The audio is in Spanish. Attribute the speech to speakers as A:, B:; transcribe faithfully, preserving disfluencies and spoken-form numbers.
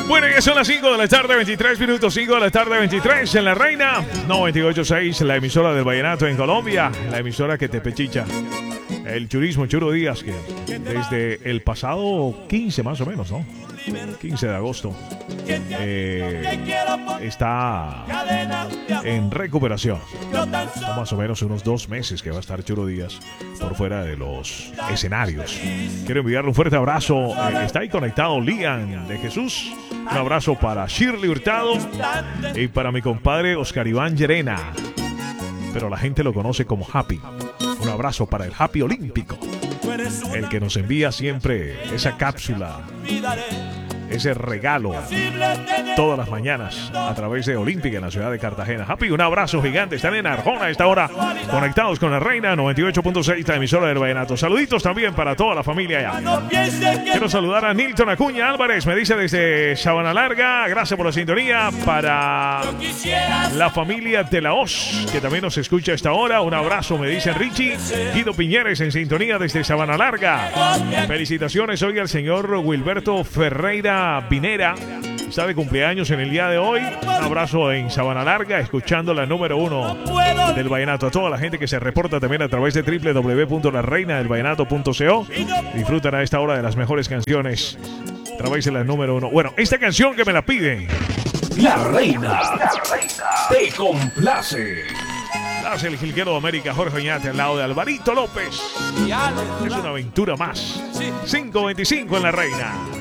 A: Bueno, ya son las cinco de la tarde, veintitrés minutos, cinco de la tarde, veintitrés en La Reina, noventa y ocho punto seis, la emisora del vallenato en Colombia, la emisora que te pechicha. El Churismo, Churo Díaz, que desde el pasado quince más o menos, ¿no? quince de agosto, eh, está en recuperación. Son más o menos unos dos meses que va a estar Churo Díaz por fuera de los escenarios. Quiero enviarle un fuerte abrazo. Eh, está ahí conectado Lian de Jesús. Un abrazo para Shirley Hurtado y para mi compadre Oscar Iván Llerena, pero la gente lo conoce como Happy. Un abrazo para el Happy Olímpico, el que nos envía siempre esa cápsula, ese regalo todas las mañanas a través de Olímpica en la ciudad de Cartagena. Happy, un abrazo gigante. Están en Arjona a esta hora conectados con La Reina noventa y ocho punto seis, la emisora del vallenato. Saluditos también para toda la familia allá. Quiero saludar a Nilton Acuña Álvarez, me dice desde Sabana Larga, gracias por la sintonía. Para la familia de la Hoz, que también nos escucha a esta hora, un abrazo, me dice Richie. Guido Piñeres en sintonía desde Sabana Larga. Felicitaciones hoy al señor Wilberto Ferreira Pinera, está de cumpleaños en el día de hoy. Un abrazo en Sabana Larga, escuchando la número uno del vallenato. A toda la gente que se reporta también a través de doble u doble u doble u punto la reina del vallenato punto co. Disfrutan a esta hora de las mejores canciones a través de la número uno. Bueno, esta canción que me la piden,
B: La Reina, la Reina te complace.
A: hace el jilguero de América, Jorge Oñate, al lado de Alvarito López. Es una aventura más. cinco veinticinco en La Reina.